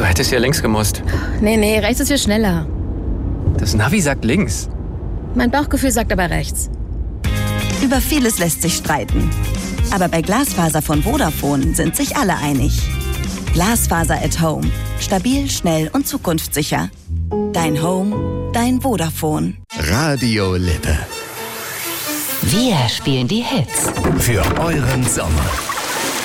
Du hättest ja links gemusst. Nee, rechts ist viel schneller. Das Navi sagt links. Mein Bauchgefühl sagt aber rechts. Über vieles lässt sich streiten. Aber bei Glasfaser von Vodafone sind sich alle einig. Glasfaser at Home. Stabil, schnell und zukunftssicher. Dein Home, dein Vodafone. Radio Lippe. Wir spielen die Hits. Für euren Sommer.